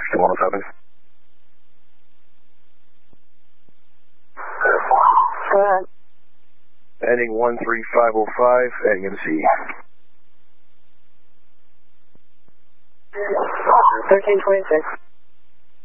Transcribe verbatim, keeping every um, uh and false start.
sixty-one oh seven. Go ahead. Ending one three five oh five, heading M C. thirteen twenty-six.